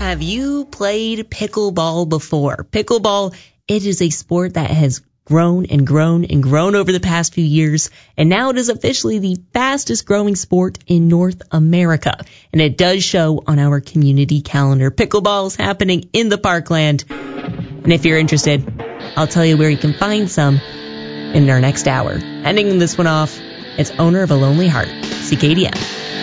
Have you played pickleball before? Pickleball, it is a sport that has grown and grown and grown over the past few years, and now it is officially the fastest growing sport in North America. And it does show on our community calendar. Pickleball is happening in the Parkland. And if you're interested, I'll tell you where you can find some in our next hour. Ending this one off, it's Owner of a Lonely Heart, CKDM.